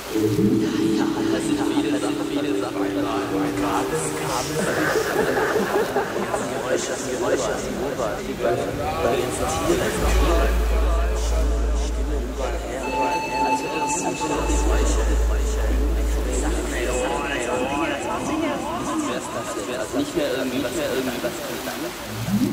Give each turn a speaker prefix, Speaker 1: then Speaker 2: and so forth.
Speaker 1: Ja, das sind viele Sachen. Geräusche, bei den Tieren, Stimme überall her, als hätte das nicht mehr irgendwie was